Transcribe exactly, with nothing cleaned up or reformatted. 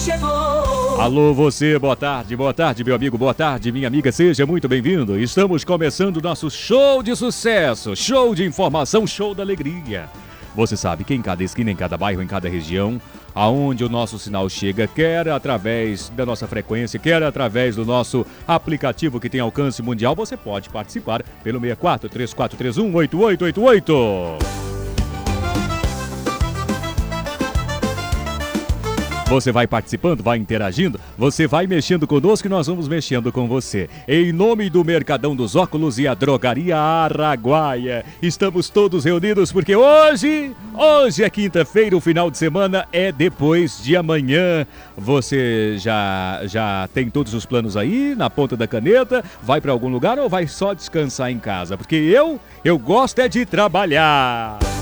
chegou. Alô você, boa tarde, boa tarde meu amigo, boa tarde minha amiga, seja muito bem-vindo. Estamos começando o nosso show de sucesso, show de informação, show da alegria. Você sabe que em cada esquina, em cada bairro, em cada região, aonde o nosso sinal chega, quer através da nossa frequência, quer através do nosso aplicativo que tem alcance mundial, você pode participar pelo seis quatro três quatro três um oito oito oito oito. Você vai participando, vai interagindo, você vai mexendo conosco e nós vamos mexendo com você. Em nome do Mercadão dos Óculos e a Drogaria Araguaia, estamos todos reunidos porque hoje, hoje é quinta-feira, o final de semana é depois de amanhã. Você já, já tem todos os planos aí na ponta da caneta? Vai para algum lugar ou vai só descansar em casa? Porque eu, eu gosto é de trabalhar.